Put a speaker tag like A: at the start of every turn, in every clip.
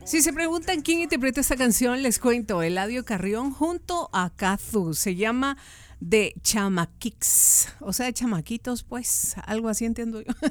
A: Si se preguntan quién interpreta esta canción, les cuento, Eladio Carrión junto a Cazzu. Se llama De Chamaquix, o sea, de chamaquitos, pues, algo así entiendo yo.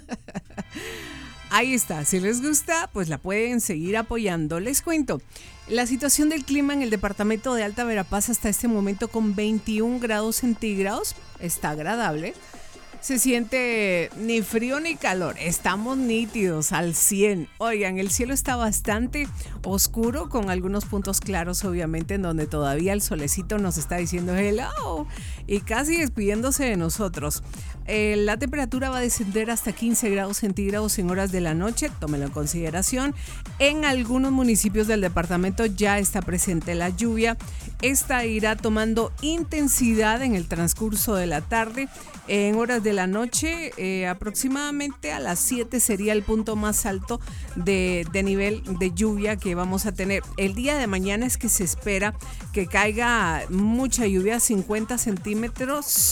A: Ahí está, si les gusta, pues la pueden seguir apoyando. Les cuento, la situación del clima en el departamento de Alta Verapaz hasta este momento con 21 grados centígrados, está agradable. Se siente ni frío ni calor, estamos nítidos al 100. Oigan, el cielo está bastante oscuro con algunos puntos claros, obviamente, en donde todavía el solecito nos está diciendo hello y casi despidiéndose de nosotros. La temperatura va a descender hasta 15 grados centígrados en horas de la noche, tómenlo en consideración. En algunos municipios del departamento ya está presente la lluvia. Esta irá tomando intensidad en el transcurso de la tarde. En horas de la noche, aproximadamente a las 7 sería el punto más alto de nivel de lluvia que vamos a tener. El día de mañana es que se espera que caiga mucha lluvia, 50 centímetros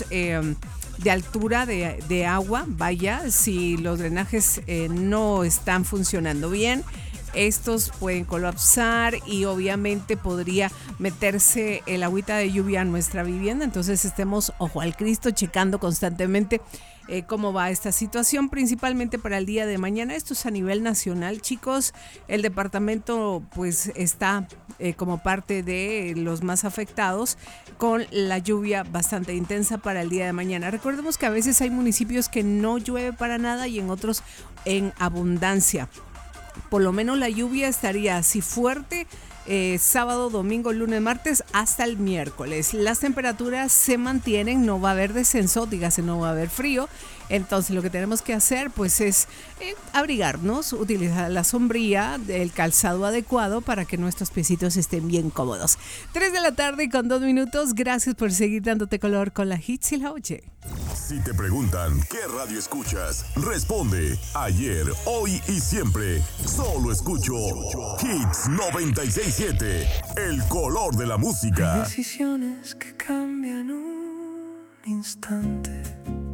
A: de altura de agua. Vaya, si los drenajes no están funcionando bien, estos pueden colapsar y obviamente podría meterse el agüita de lluvia a nuestra vivienda. Entonces estemos ojo al Cristo checando constantemente cómo va esta situación, principalmente para el día de mañana. Esto es a nivel nacional, chicos. El departamento pues está como parte de los más afectados con la lluvia bastante intensa para el día de mañana. Recordemos que a veces hay municipios que no llueve para nada y en otros en abundancia. Por lo menos la lluvia estaría así fuerte sábado, domingo, lunes, martes hasta el miércoles. Las temperaturas se mantienen, no va a haber descenso, dígase no va a haber frío. Entonces lo que tenemos que hacer pues es abrigarnos, utilizar la sombrilla, el calzado adecuado para que nuestros piecitos estén bien cómodos. 3 de la tarde con 2 minutos. Gracias por seguir dándote color con la Hits y la Oye.
B: Si te preguntan qué radio escuchas, responde ayer, hoy y siempre. Solo escucho Hits 96.7, el color de la música.
C: Hay decisiones que cambian un instante.